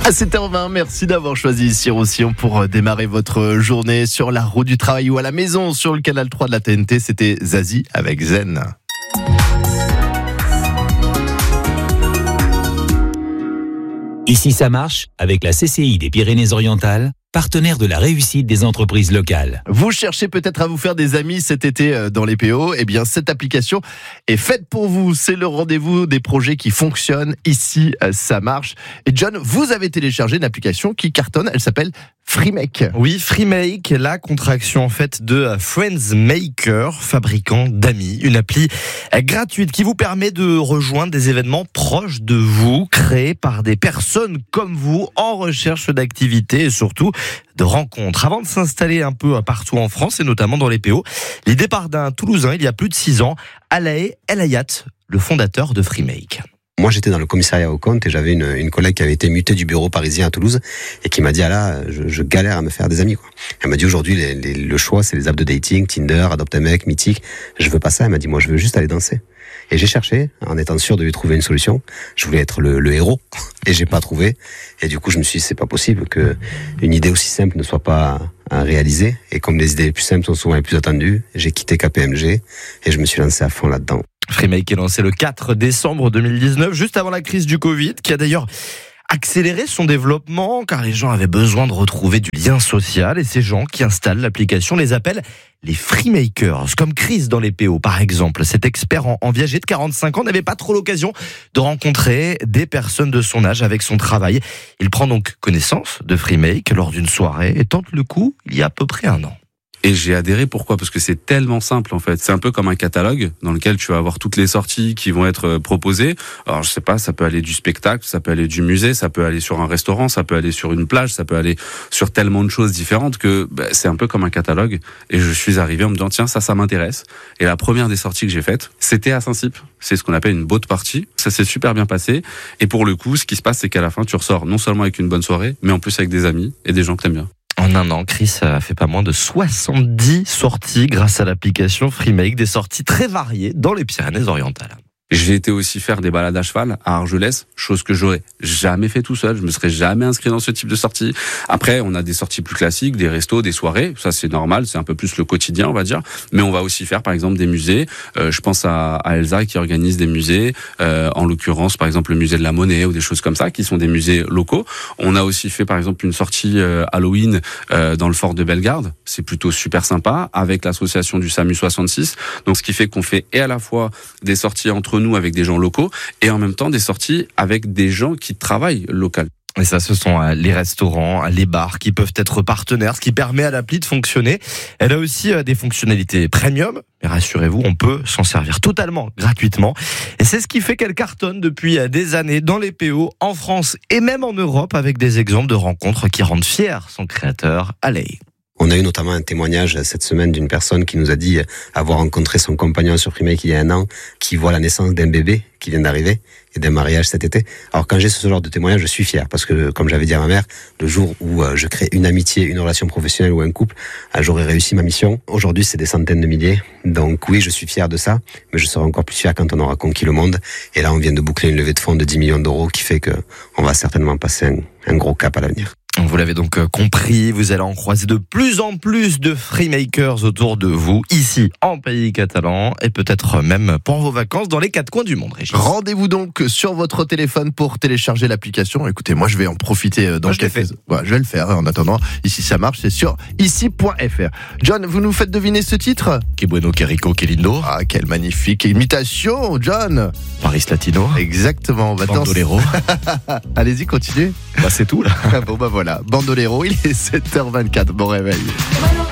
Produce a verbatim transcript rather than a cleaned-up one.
À sept heures vingt, merci d'avoir choisi ici Roussillon pour démarrer votre journée sur la route du travail ou à la maison sur le canal trois de la T N T. C'était Zazie avec Zen. Ici ça marche avec la C C I des Pyrénées-Orientales, partenaire de la réussite des entreprises locales. Vous cherchez peut-être à vous faire des amis cet été dans les P O. Eh bien, cette application est faite pour vous. C'est le rendez-vous des projets qui fonctionnent. Ici, ça marche. Et John, vous avez téléchargé une application qui cartonne. Elle s'appelle Freemake. Oui, Freemake, la contraction en fait de Friendsmaker, fabricant d'amis. Une appli gratuite qui vous permet de rejoindre des événements proches de vous, créés par des personnes comme vous en recherche d'activités et surtout de rencontres. Avant de s'installer un peu partout en France et notamment dans les P O, l'idée part d'un Toulousain il y a plus de six ans, Alaé El Hayat, le fondateur de Freemake. Moi, j'étais dans le commissariat aux comptes et j'avais une, une collègue qui avait été mutée du bureau parisien à Toulouse et qui m'a dit, ah là, je, je galère à me faire des amis, quoi. Elle m'a dit, aujourd'hui, les, les, le choix, c'est les apps de dating, Tinder, Adopt a mec, Mythique. Je veux pas ça. Elle m'a dit, moi, je veux juste aller danser. Et j'ai cherché, en étant sûr de lui trouver une solution. Je voulais être le, le héros et j'ai pas trouvé. Et du coup, je me suis dit, c'est pas possible que une idée aussi simple ne soit pas à réaliser. Et comme les idées les plus simples sont souvent les plus attendues, j'ai quitté K P M G et je me suis lancé à fond là-dedans. Freemake est lancé le quatre décembre deux mille dix-neuf, juste avant la crise du Covid, qui a d'ailleurs accéléré son développement, car les gens avaient besoin de retrouver du lien social, et ces gens qui installent l'application les appellent les Freemakers, comme Chris dans les P O par exemple. Cet expert en, en viager de quarante-cinq ans n'avait pas trop l'occasion de rencontrer des personnes de son âge avec son travail. Il prend donc connaissance de Freemake lors d'une soirée et tente le coup il y a à peu près un an. Et j'ai adhéré, pourquoi ? Parce que c'est tellement simple en fait. C'est un peu comme un catalogue dans lequel tu vas avoir toutes les sorties qui vont être proposées. Alors je sais pas, ça peut aller du spectacle, ça peut aller du musée, ça peut aller sur un restaurant, ça peut aller sur une plage, ça peut aller sur tellement de choses différentes que bah, c'est un peu comme un catalogue. Et je suis arrivé en me disant tiens, ça, ça m'intéresse. Et la première des sorties que j'ai faites, c'était à Saint-Cyp. C'est ce qu'on appelle une boat party. Ça s'est super bien passé. Et pour le coup, ce qui se passe, c'est qu'à la fin, tu ressors non seulement avec une bonne soirée, mais en plus avec des amis et des gens que t'aimes bien. En un an, Chris a fait pas moins de soixante-dix sorties grâce à l'application Freemake, des sorties très variées dans les Pyrénées-Orientales. J'ai été aussi faire des balades à cheval à Argelès, chose que j'aurais jamais fait tout seul. Je me serais jamais inscrit dans ce type de sortie. Après, on a des sorties plus classiques, des restos, des soirées. Ça, c'est normal. C'est un peu plus le quotidien, on va dire. Mais on va aussi faire, par exemple, des musées. Euh, je pense à, à Elsa qui organise des musées. Euh, en l'occurrence, par exemple, le musée de la Monnaie ou des choses comme ça, qui sont des musées locaux. On a aussi fait, par exemple, une sortie euh, Halloween euh, dans le fort de Bellegarde. C'est plutôt super sympa avec l'association du SAMU soixante-six. Donc, ce qui fait qu'on fait et à la fois des sorties entre nous avec des gens locaux et en même temps des sorties avec des gens qui travaillent local. Et ça, ce sont les restaurants, les bars qui peuvent être partenaires, ce qui permet à l'appli de fonctionner. Elle a aussi des fonctionnalités premium, mais rassurez-vous, on peut s'en servir totalement gratuitement. Et c'est ce qui fait qu'elle cartonne depuis des années dans les P O, en France et même en Europe, avec des exemples de rencontres qui rendent fier son créateur, Alaé. On a eu notamment un témoignage cette semaine d'une personne qui nous a dit avoir rencontré son compagnon sur Freemake il y a un an, qui voit la naissance d'un bébé qui vient d'arriver et d'un mariage cet été. Alors quand j'ai ce genre de témoignage, je suis fier parce que, comme j'avais dit à ma mère, le jour où je crée une amitié, une relation professionnelle ou un couple, j'aurais réussi ma mission. Aujourd'hui, c'est des centaines de milliers. Donc oui, je suis fier de ça, mais je serai encore plus fier quand on aura conquis le monde. Et là, on vient de boucler une levée de fonds de dix millions d'euros qui fait que on va certainement passer un, un gros cap à l'avenir. Vous l'avez donc compris, vous allez en croiser de plus en plus de Freemakers autour de vous, ici en pays catalan, et peut-être même pour vos vacances dans les quatre coins du monde, Régis. Rendez-vous donc sur votre téléphone pour télécharger l'application. Écoutez, moi je vais en profiter dans moi, le café. Ouais, je vais le faire en attendant. Ici ça marche, c'est sur ici point f r. John, vous nous faites deviner ce titre ? Que bueno, que rico, que lindo. Ah, quelle magnifique imitation, John. Paris Latino. Exactement, on va danser. Bandolero. Allez-y, continuez. Bah c'est tout là. Bon bah voilà, Bandolero, il est sept heures vingt-quatre, bon réveil.